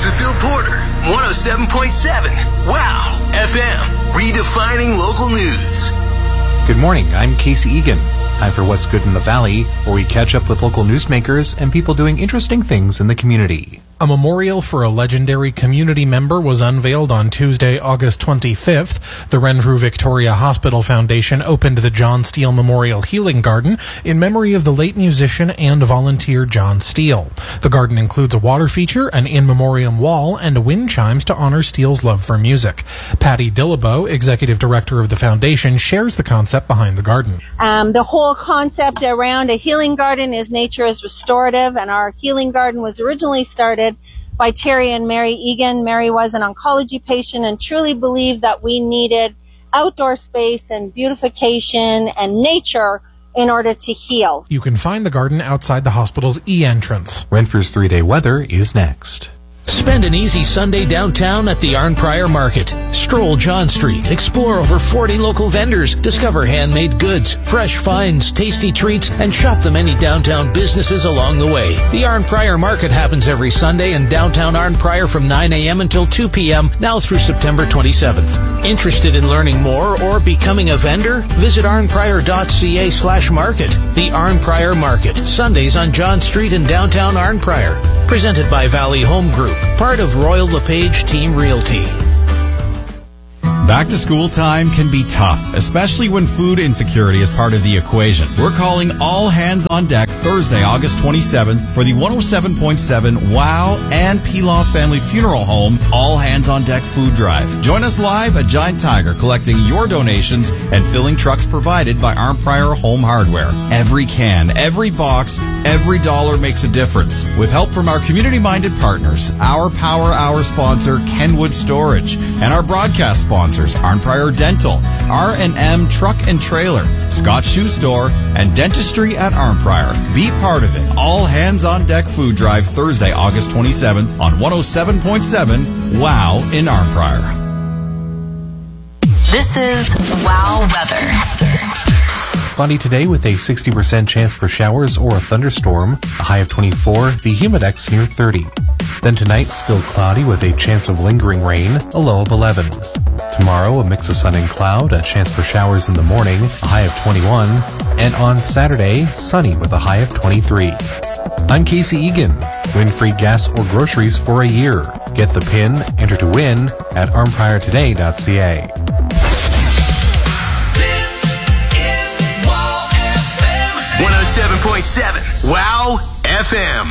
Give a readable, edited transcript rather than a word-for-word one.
News with Bill Porter. 107.7. Wow. FM. Redefining local news. Good morning. I'm Casey Egan. Time for What's Good in the Valley, where we catch up with local newsmakers and people doing interesting things in the community. A memorial for a legendary community member was unveiled on Tuesday, August 25th. The Renfrew Victoria Hospital Foundation opened the John Steele Memorial Healing Garden in memory of the late musician and volunteer John Steele. The garden includes a water feature, an in memoriam wall, and wind chimes to honor Steele's love for music. Patty Dillabo, executive director of the foundation, shares the concept behind the garden. The whole concept around a healing garden is nature is restorative, and our healing garden was originally started by Terry and Mary Egan. Mary was an oncology patient and truly believed that we needed outdoor space and beautification and nature in order to heal. You can find the garden outside the hospital's E-entrance. Renfrew's 3-day weather is next. Spend an easy Sunday downtown at the Arnprior Market. Stroll John Street, explore over 40 local vendors, discover handmade goods, fresh finds, tasty treats, and shop the many downtown businesses along the way. The Arnprior Market happens every Sunday in downtown Arnprior from 9 a.m. until 2 p.m., now through September 27th. Interested in learning more or becoming a vendor? Visit arnprior.ca/market. The Arnprior Market, Sundays on John Street in downtown Arnprior. Presented by Valley Home Group, part of Royal LePage Team Realty. Back to school time can be tough, especially when food insecurity is part of the equation. We're calling all hands on deck Thursday, August 27th for the 107.7 WOW and Pilaf Family Funeral Home All Hands on Deck Food Drive. Join us live at Giant Tiger, collecting your donations and filling trucks provided by Arnprior Home Hardware. Every can, every box, every dollar makes a difference. With help from our community-minded partners, our Power Hour sponsor, Kenwood Storage, and our broadcast sponsors, Arnprior Dental, R&M Truck and Trailer, Scott Shoe Store, and Dentistry at Arnprior. Be part of it. All Hands on Deck Food Drive Thursday, August 27th on 107.7 WOW in Arnprior. This is WOW Weather. Cloudy today with a 60% chance for showers or a thunderstorm, a high of 24, the humidex near 30. Then tonight, still cloudy with a chance of lingering rain, a low of 11. Tomorrow, a mix of sun and cloud, a chance for showers in the morning, a high of 21. And on Saturday, sunny with a high of 23. I'm Casey Egan. Win free gas or groceries for a year. Get the PIN, enter to win at arnpriortoday.ca. This is WOW FM. 107.7 WOW FM.